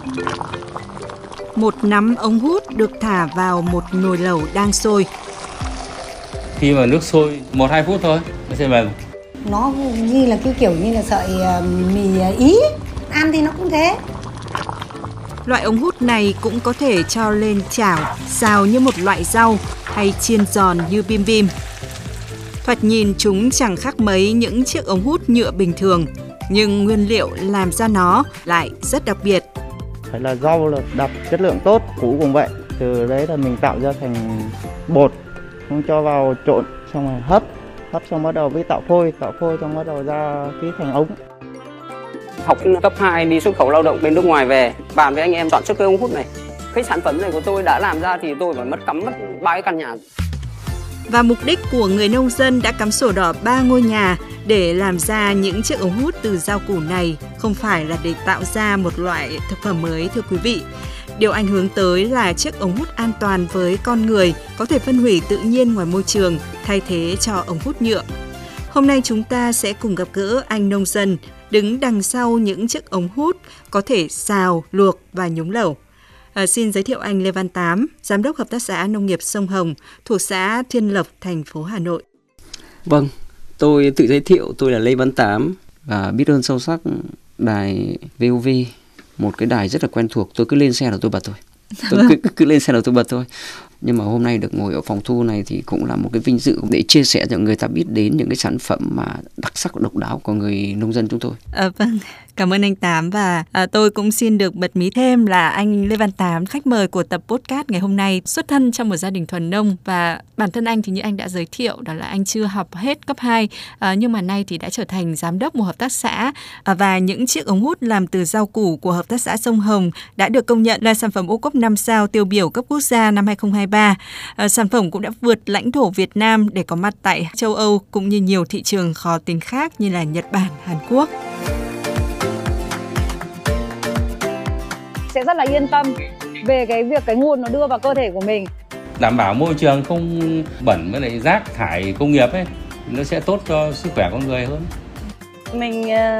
Một nắm ống hút được thả vào một nồi lẩu đang sôi. Khi mà nước sôi 1-2 phút thôi, nó sẽ mềm. Nó như là cái kiểu như là sợi mì Ý, ăn thì nó cũng thế. Loại ống hút này cũng có thể cho lên chảo, xào như một loại rau hay chiên giòn như bim bim. Thoạt nhìn chúng chẳng khác mấy những chiếc ống hút nhựa bình thường, nhưng nguyên liệu làm ra nó lại rất đặc biệt. Phải là rau là đặc, chất lượng tốt, củ cũng vậy. Từ đấy là mình tạo ra thành bột, xong cho vào trộn, xong rồi hấp xong bắt đầu với tạo phôi xong bắt đầu ra cái thành ống. Học cấp 2 đi xuất khẩu lao động bên nước ngoài về, bàn với anh em sản xuất cái ống hút này. Cái sản phẩm này của tôi đã làm ra thì tôi phải mất 3 cái căn nhà. Và mục đích của người nông dân đã cắm sổ đỏ 3 ngôi nhà để làm ra những chiếc ống hút từ rau củ này không phải là để tạo ra một loại thực phẩm mới, thưa quý vị. Điều anh hướng tới là chiếc ống hút an toàn với con người, có thể phân hủy tự nhiên ngoài môi trường, thay thế cho ống hút nhựa. Hôm nay chúng ta sẽ cùng gặp gỡ anh nông dân đứng đằng sau những chiếc ống hút có thể xào, luộc và nhúng lẩu. Xin giới thiệu anh Lê Văn Tám, Giám đốc Hợp tác xã Nông nghiệp Sông Hồng thuộc xã Thiên Lộc, thành phố Hà Nội. Vâng, tôi tự giới thiệu, tôi là Lê Văn Tám và biết ơn sâu sắc đài VOV, một cái đài rất là quen thuộc. Tôi cứ lên xe là tôi bật thôi. Cứ lên xe là tôi bật thôi. Nhưng mà hôm nay được ngồi ở phòng thu này thì cũng là một cái vinh dự để chia sẻ cho người ta biết đến những cái sản phẩm mà đặc sắc độc đáo của người nông dân chúng tôi. Vâng, cảm ơn anh Tám và tôi cũng xin được bật mí thêm là anh Lê Văn Tám, khách mời của tập podcast ngày hôm nay, xuất thân trong một gia đình thuần nông và bản thân anh thì như anh đã giới thiệu đó là anh chưa học hết cấp 2 nhưng mà nay thì đã trở thành giám đốc một hợp tác xã và những chiếc ống hút làm từ rau củ của hợp tác xã Sông Hồng đã được công nhận là sản phẩm ô cốp 5 sao tiêu biểu cấp quốc gia năm 2023. Sản phẩm cũng đã vượt lãnh thổ Việt Nam để có mặt tại châu Âu cũng như nhiều thị trường khó tính khác như là Nhật Bản, Hàn Quốc. Sẽ rất là yên tâm về cái việc cái nguồn nó đưa vào cơ thể của mình. Đảm bảo môi trường không bẩn với lại rác thải công nghiệp ấy, nó sẽ tốt cho sức khỏe con người hơn. Mình